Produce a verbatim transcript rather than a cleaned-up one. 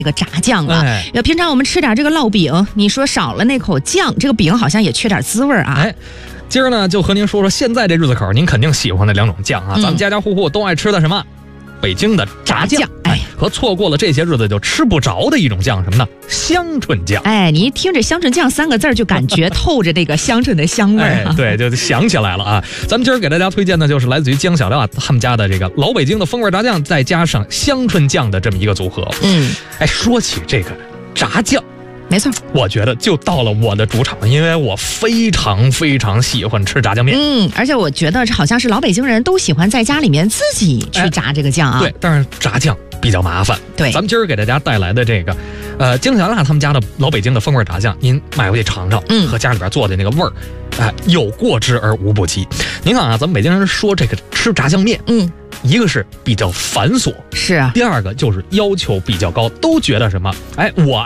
这个炸酱啊。 哎， 平常我们吃点这个烙饼，你说少了那口酱，这个饼好像也缺点滋味啊。 哎，今儿呢就和您说说现在这日子口您肯定喜欢的两种酱啊， 嗯、 咱们家家户户都爱吃的什么？北京的炸酱。 哎， 和错过了这些日子就吃不着的一种酱，什么呢？香椿酱。 哎，你一听这香椿酱三个字就感觉透着这个香椿的香味、啊哎，对，就想起来了啊。咱们今儿给大家推荐的就是来自于江小料他们家的这个老北京的风味炸酱，再加上香椿酱的这么一个组合。 嗯， 哎，说起这个炸酱， 没错， 我觉得就到了我的主场，因为我非常非常喜欢吃炸酱面。 嗯，而且我觉得好像是老北京人都喜欢在家里面自己去炸这个酱啊。 哎、对，但是炸酱比较麻烦。 对， 咱们今儿给大家带来的这个，呃，江小辣他们家的老北京的风味炸酱，您买回去尝尝， 嗯， 和家里边做的那个味儿，哎、呃，有过之而无不及。您看啊，咱们北京人说这个吃炸酱面， 嗯， 一个是比较繁琐， 是啊， 第二个就是要求比较高，都觉得什么？哎，我